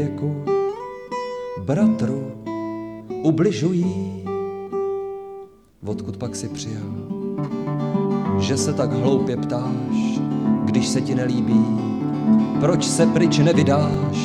věku bratru ubližují. Odkud pak si přijel, že se tak hloupě ptáš, když se ti nelíbí, proč se pryč nevydáš?